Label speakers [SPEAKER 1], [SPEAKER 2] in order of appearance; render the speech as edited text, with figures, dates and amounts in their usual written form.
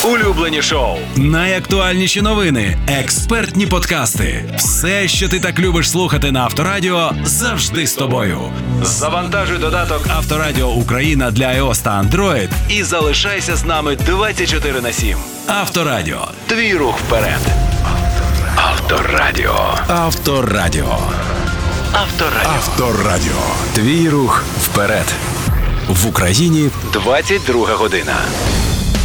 [SPEAKER 1] Улюблені шоу, найактуальніші новини, експертні подкасти. Все, що ти так любиш слухати на Авторадіо, завжди з тобою. Завантажуй додаток Авторадіо Україна для iOS та Android і залишайся з нами 24/7. Авторадіо. Твій рух вперед. Авторадіо. Авторадіо. Авторадіо. Авторадіо. Твій рух вперед. В Україні 22 година.